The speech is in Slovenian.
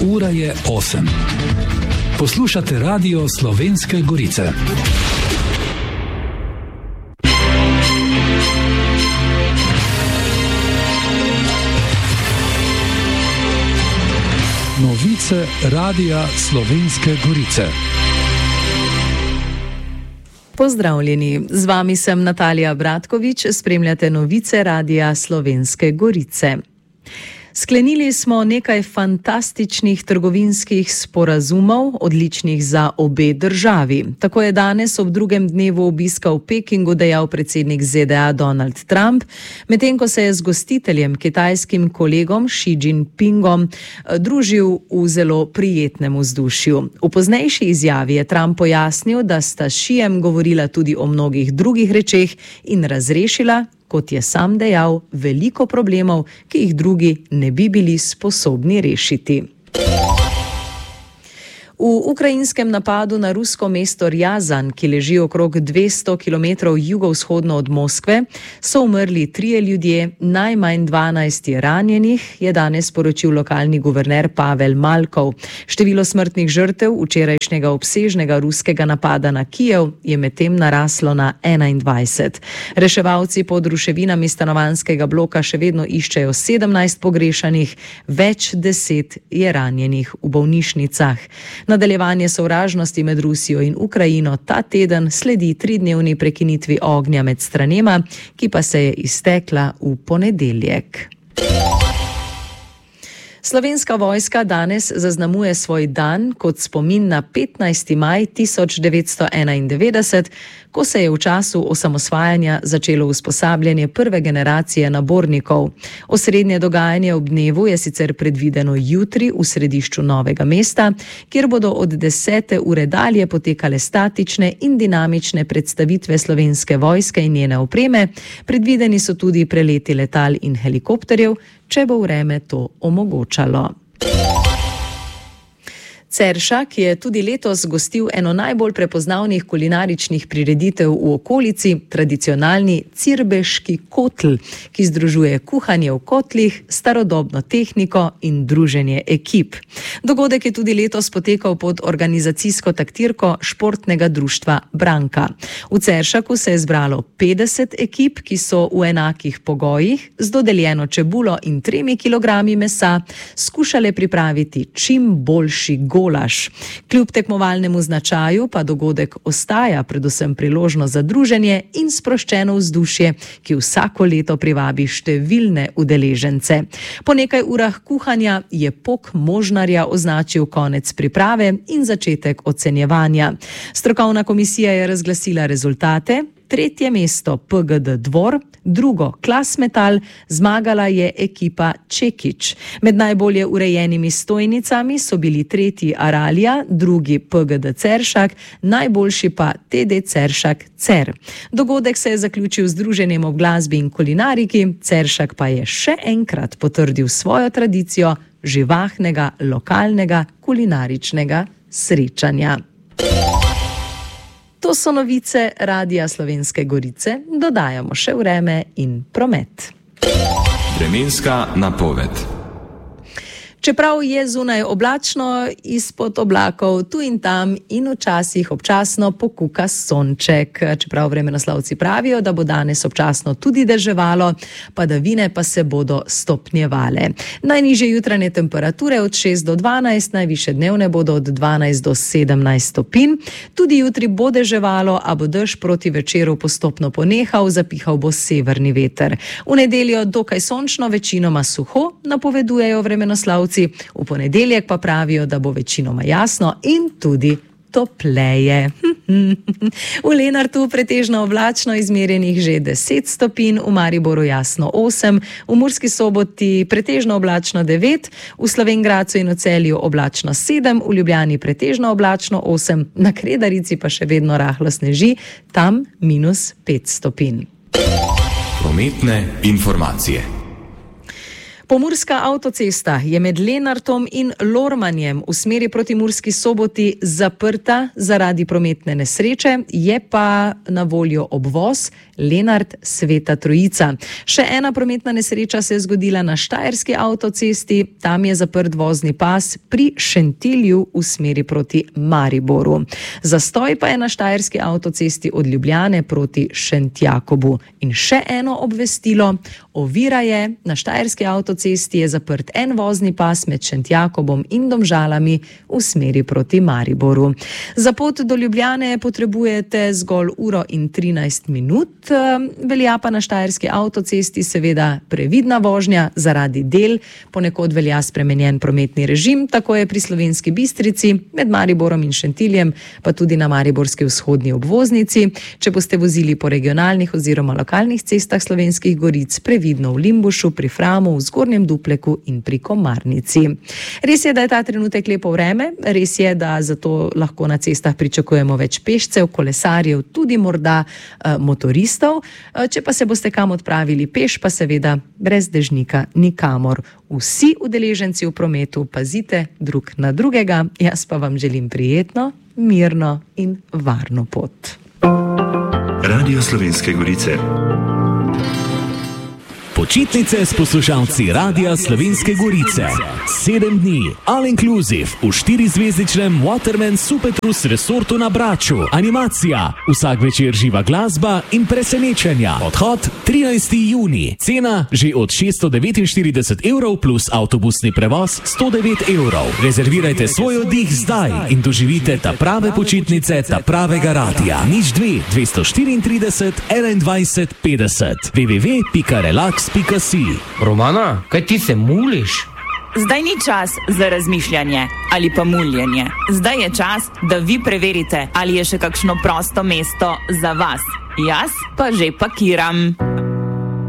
Ura je 8. Poslušate Radio Slovenske Gorice. Novice Radia Slovenske Gorice. Pozdravljeni, z vami sem Natalija Bratkovič, spremljate novice Radia Slovenske Gorice. Sklenili smo nekaj fantastičnih trgovinskih sporazumov, odličnih za obe državi. Tako je danes ob drugem dnevu obiska v Pekingu dejal predsednik ZDA Donald Trump, medtem ko se je z gostiteljem, kitajskim kolegom Xi Jinpingom, družil v zelo prijetnem vzdušju. V poznejši izjavi je Trump pojasnil, da sta s Xijem govorila tudi o mnogih drugih rečeh in razrešila, kot je sam dejal, veliko problemov, ki jih drugi ne bi bili sposobni rešiti. V ukrajinskem napadu na rusko mesto Rjazan, ki leži okrog 200 km jugovzhodno od Moskve, so umrli 3 ljudje, najmanj 12 je ranjenih, je danes sporočil lokalni guverner Pavel Malkov. Število smrtnih žrtev včerajšnjega obsežnega ruskega napada na Kijev je medtem naraslo na 21. Reševalci pod ruševinami stanovanjskega bloka še vedno iščejo 17 pogrešanih, več 10 je ranjenih v bolnišnicah. Nadaljevanje sovražnosti med Rusijo in Ukrajino ta teden sledi 3-dnevni prekinitvi ognja med stranema, ki pa se je iztekla v ponedeljek. Slovenska vojska danes zaznamuje svoj dan kot spomin na 15. maj 1991, ko se je v času osamosvajanja začelo usposabljanje prve generacije nabornikov. Osrednje dogajanje ob dnevu je sicer predvideno jutri v središču Novega mesta, kjer bodo od 10. ure dalje potekale statične in dinamične predstavitve Slovenske vojske in njene opreme. Predvideni so tudi preleti letal in helikopterjev, če bo vreme to omogočalo. Ceršak je tudi letos gostil eno najbolj prepoznavnih kulinaričnih prireditev v okolici, tradicionalni cirbeški kotl, ki združuje kuhanje v kotlih, starodobno tehniko in druženje ekip. Dogodek je tudi letos potekal pod organizacijsko taktirko športnega društva Branka. V Ceršaku se je zbralo 50 ekip, ki so v enakih pogojih, z dodeljeno čebulo in 3 kilogrami mesa, skušale pripraviti čim boljši golaž. Kljub tekmovalnemu značaju pa dogodek ostaja predvsem priložnost za druženje in sproščeno vzdušje, ki vsako leto privabi številne udeležence. Po nekaj urah kuhanja je pok možnarja označil konec priprave in začetek ocenjevanja. Strokovna komisija je razglasila rezultate. 3. mesto PGD Dvor, 2. Klasmetal, zmagala je ekipa Čekič. Med najbolje urejenimi stojnicami so bili 3. Aralija, 2. PGD Ceršak, najboljši pa TD Ceršak Cer. Dogodek se je zaključil z druženjem ob glasbi in kulinariki, Ceršak pa je še enkrat potrdil svojo tradicijo živahnega lokalnega kulinaričnega srečanja. To so novice Radia Slovenske Gorice, dodajamo še vreme in promet. Vremenska napoved. Čeprav je zunaj oblačno, izpod oblakov tu in tam in včasih občasno pokuka sonček. Čeprav vremenoslovci pravijo, da bo danes občasno tudi deževalo, padavine pa se bodo stopnjevale. Najnižje jutranje temperature od 6 do 12, najvišje dnevne bodo od 12 do 17 stopinj. Tudi jutri bo deževalo, a bo dež proti večeru postopno ponehal, zapihal bo severni veter. V nedeljo dokaj sončno, večinoma suho, napovedujejo vremenoslovci. V ponedeljek pa pravijo, da bo večinoma jasno in tudi topleje. V Lenartu pretežno oblačno, izmerjenih že 10 stopinj, v Mariboru jasno 8, v Murski Soboti pretežno oblačno 9, v Slovenj Gradcu in v Celju oblačno 7, v Ljubljani pretežno oblačno 8, na Kredarici pa še vedno rahlo sneži, tam -5 stopinj. Prometne informacije. Pomurska avtocesta je med Lenartom in Lormanjem v smeri proti Murski Soboti zaprta zaradi prometne nesreče, je pa na voljo obvoz Lenart, Sveta Trojica. Še ena prometna nesreča se je zgodila na štajerski avtocesti, tam je zaprt vozni pas pri Šentilju v smeri proti Mariboru. Zastoj pa je na štajerski avtocesti od Ljubljane proti Šentjakobu. In še eno obvestilo, ovira je, na štajerski avtocesti je zaprt en vozni pas med Šentjakobom in Domžalami v smeri proti Mariboru. Za pot do Ljubljane potrebujete zgolj 1:13 minut, velja pa na štajerski avtocesti seveda previdna vožnja zaradi del, ponekod velja spremenjen prometni režim, tako je pri Slovenski Bistrici, med Mariborom in Šentiljem, pa tudi na mariborski vzhodni obvoznici. Če boste vozili po regionalnih oziroma lokalnih cestah Slovenskih Goric, previdno v Limbušu, pri Framu, v Zgornjem Dupleku in pri Komarnici. Res je, da je ta trenutek lepo vreme, res je, da zato lahko na cestah pričakujemo več pešcev, kolesarjev, tudi morda motoristov. Če pa se boste kam odpravili peš, pa seveda brez dežnika nikamor. Vsi udeleženci v prometu pazite drug na drugega, jaz pa vam želim prijetno, mirno in varno pot. Radio Slovenske Gorice. Počitnice s poslušalci Radia Slovenske Gorice. 7 dni, all inclusive, v 4-zvezdičnem Waterman Supertrus resortu na Braču. Animacija, vsak večer živa glasba in presenečenja. Odhod 13. juni. Cena že od 649 € plus avtobusni prevoz 109 €. Rezervirajte svoj oddih zdaj in doživite ta prave počitnice, ta pravega radia. 02 234 21 50 www.relax.si. Romana, kaj ti se muliš? Zdaj ni čas za razmišljanje ali pa muljenje. Zdaj je čas, da vi preverite, ali je še kakšno prosto mesto za vas. Jaz pa že pakiram.